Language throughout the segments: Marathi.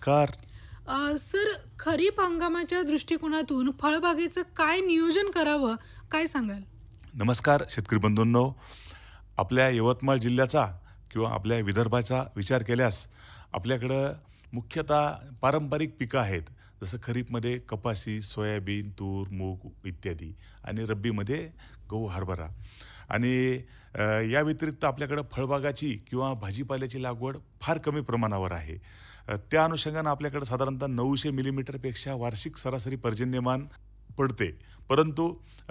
नमस्कार. सर, खरीप हंगामाच्या दृष्टिकोनातून फळबागेचं काय नियोजन करावं, काय सांगाल? नमस्कार शेतकरी बंधूंनो. आपल्या यवतमाळ जिल्ह्याचा किंवा आपल्या विदर्भाचा विचार केल्यास आपल्याकडं मुख्यतः पारंपरिक पिकं आहेत. जसं खरीपमध्ये कपासी, सोयाबीन, तूर, मूग इत्यादी आणि रब्बीमध्ये गहू, हरभरा आणि या व्यतिरिक्त आपल्याकडं फळबागाची किंवा भाजीपाल्याची लागवड फार कमी प्रमाणावर आहे. त्या अनुषंगानं आपल्याकडं साधारणतः 900 मिलीमीटरपेक्षा वार्षिक सरासरी पर्जन्यमान पडते. परंतु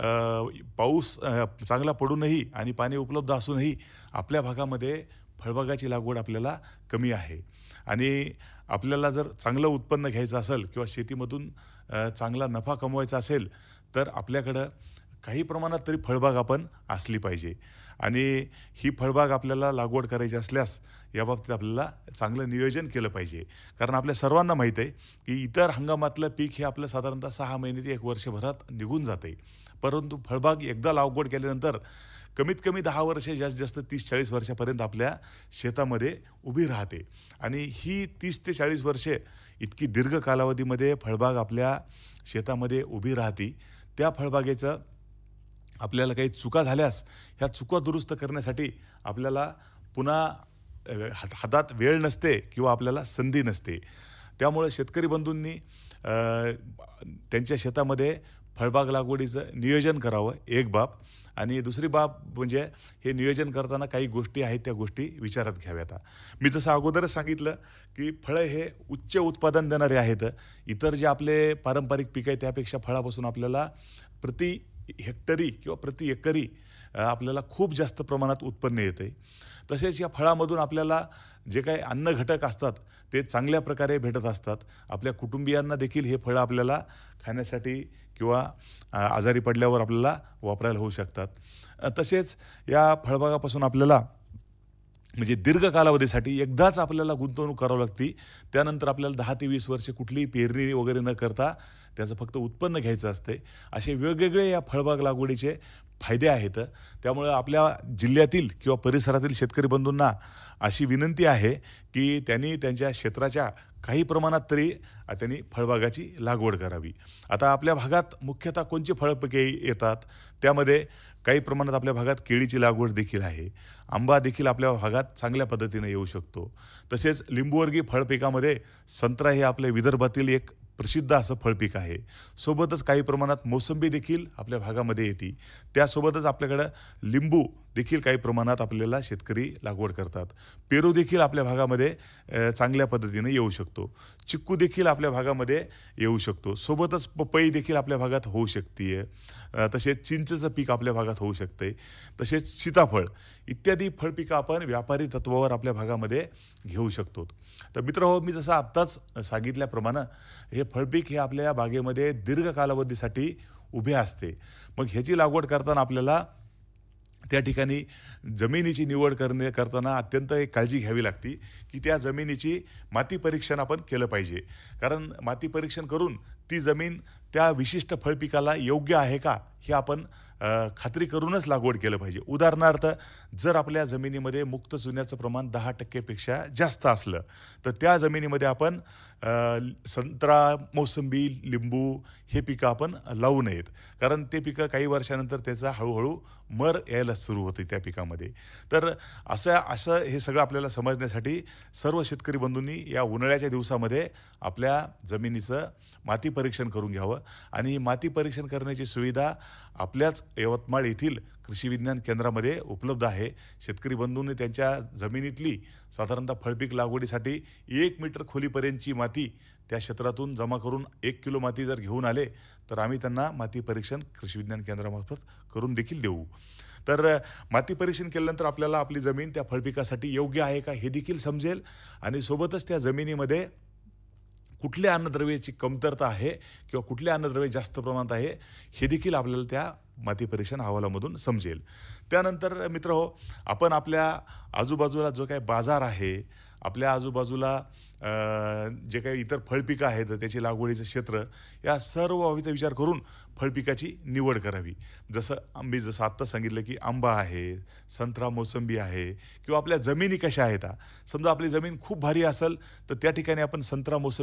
पाऊस चांगला पडूनही आणि पाणी उपलब्ध असूनही आपल्या भागामध्ये फळबागाची लागवड आपल्याला कमी आहे. आणि आपल्याला जर चांगलं उत्पन्न घ्यायचं असेल किंवा शेतीमधून चांगला नफा कमवायचा असेल तर आपल्याकडं काही प्रमाणात तरी फळबाग आपण असली पाहिजे. आणि ही फळबाग आपल्याला लागवड करायची असल्यास याबाबतीत आपल्याला चांगलं नियोजन केलं पाहिजे. कारण आपल्या सर्वांना माहीत आहे की इतर हंगामातलं पीक हे आपलं साधारणतः 6 महिने ते 1 वर्षभरात निघून जाते. परंतु फळबाग एकदा लागवड केल्यानंतर कमीत कमी 10 वर्षे, जास्तीत जास्त 30-40 वर्षापर्यंत आपल्या शेतामध्ये उभी राहते. आणि ही 30 ते 40 वर्षे इतकी दीर्घ कालावधीमध्ये फळबाग आपल्या शेतामध्ये उभी राहते. त्या फळबागेचं आपल्याला काही चुका झाल्यास ह्या चुका दुरुस्त करण्यासाठी आपल्याला पुन्हा हातात वेळ नसते किंवा आपल्याला संधी नसते. त्यामुळे शेतकरी बंधूंनी त्यांच्या शेतामध्ये फळबाग लागवडीचं नियोजन करावं, एक बाब. आणि दुसरी बाब म्हणजे हे नियोजन करताना काही गोष्टी आहेत त्या गोष्टी विचारात घ्याव्यात. मी जसं अगोदरच सांगितलं की फळं हे उच्च उत्पादन देणारे आहेत. इतर जे आपले पारंपरिक पीक आहे त्यापेक्षा फळापासून आपल्याला प्रति हेक्टरी किंवा प्रति एकरी आपल्याला खूप जास्त प्रमाणात उत्पन्न येते. तसेच या फळामधून आपल्याला जे काही अन्न घटक असतात ते चांगल्या प्रकारे भेटत असतात. आपल्या कुटुंबियांना देखील हे फळं आपल्याला खाण्यासाठी किंवा आजारी पडल्यावर आपल्याला वापरायला होऊ शकतात. तसेच या फळबागापासून आपल्याला म्हणजे दीर्घ कालावधीसाठी एकदाच आपल्याला गुंतवणूक करावी लागते. त्यानंतर आपल्याला 10 ते 20 वर्षे कुठलीही पेरणी वगैरे न करता त्याचं फक्त उत्पन्न घ्यायचं असते. असे वेगवेगळे या फळबाग लागवडीचे फायदे आहेत. त्यामुळं आपल्या जिल्ह्यातील किंवा परिसरातील शेतकरी बंधूंना अशी विनंती आहे की त्यांनी त्यांच्या क्षेत्राच्या काही प्रमाणात तरी त्यांनी फळबागाची लागवड करावी. आता आपल्या भागात मुख्यतः कोणची फळपिके येतात त्यामध्ये काही प्रमाणात आपल्या भागात केळीची लागवड देखील आहे. आंबा देखील आपल्या भागात चांगल्या पद्धतीने येऊ शकतो. तसेच लिंबूवर्गीय फळपिकामध्ये संत्रा हे आपल्या विदर्भातील एक प्रसिद्ध असं फळपीक आहे. सोबतच काही प्रमाणात मोसंबी देखील आपल्या भागामध्ये येते. त्यासोबतच आपल्याकडं लिंबू देखील काही प्रमाणात आपल्याला शेतकरी लागवड करतात. पेरू देखील आपल्या भागामध्ये चांगल्या पद्धतीने येऊ शकतो. चिक्कू देखील आपल्या भागामध्ये येऊ शकतो. सोबतच पपई देखील आपल्या भागात होऊ शकते. तसेच चिंचेचं पीक आपल्या भागात होऊ शकते. तसेच सीताफळ इत्यादी फळपिकं आपण व्यापारी तत्वावर आपल्या भागामध्ये घेऊ शकतो. तर मित्रहो, मी जसं आत्ताच सांगितल्याप्रमाणे हे फळपीक हे आपल्या बागेमध्ये दीर्घ कालावधीसाठी उभे असते. मग ह्याची लागवड करताना आपल्याला त्या ठिकाणी जमिनीची निवड करताना अत्यंत एक काळजी घ्यावी लागते की त्या जमिनीची माती परीक्षण आपण केलं पाहिजे. कारण माती परीक्षण करून ती जमीन त्या विशिष्ट फळपिकाला योग्य आहे का हे आपण खात्री करूनच लागवड केलं पाहिजे. उदाहरणार्थ, जर आपल्या जमिनीमध्ये मुक्त चुन्याचं प्रमाण 10% जास्त असलं तर त्या जमिनीमध्ये आपण संत्रा, मोसंबी, लिंबू हे पिकं आपण लावू नयेत. कारण ते पिकं काही वर्षानंतर त्याचा हळूहळू मर यायला सुरू होते त्या पिकामध्ये. तर असं हे सगळं आपल्याला समजण्यासाठी सर्व शेतकरी बंधूंनी या उन्हाळ्याच्या दिवसामध्ये आपल्या जमिनीचं माती परीक्षण करून घ्यावं. आणि माती परीक्षण करण्याची सुविधा आपल्याच यवतमाळ येथील कृषी विज्ञान केंद्रामध्ये उपलब्ध आहे. शेतकरी बंधूंनी त्यांच्या जमिनीतली साधारणतः फळपीक लागवडीसाठी 1 मीटर खोलीपर्यंतची माती त्या क्षेत्रातून जमा करून 1 किलो माती जर घेऊन आले तर आम्ही त्यांना माती परीक्षण कृषी विज्ञान केंद्रामार्फत करून देखील देऊ. तर माती परीक्षण केल्यानंतर आपल्याला आपली जमीन त्या फळपिकासाठी योग्य आहे का हे देखील समजेल. आणि सोबतच त्या जमिनीमध्ये कुठल्या अन्नद्रव्याची कमतरता आहे किंवा कुठल्या अन्नद्रव्य जास्त प्रमाणात आहे हे देखील आपल्याला त्या माती परीक्षण अहवालामधून समजेल. त्यानंतर मित्रहो, आपण आपल्या आजूबाजूला जो काही बाजार आहे, आपल्या आजूबाजूला जे काही इतर फळपिकं आहेत त्याची लागवडीचं क्षेत्र, या सर्व बाबीचा विचार करून फळपिकाची निवड करावी. जसं आत्ता सांगितलं की आंबा आहे, संत्रा, मोसंबी आहे किंवा आपल्या जमिनी कशा आहेत. समजा आपली जमीन खूप भारी असेल तर त्या ठिकाणी आपण संत्रा, मोसंबी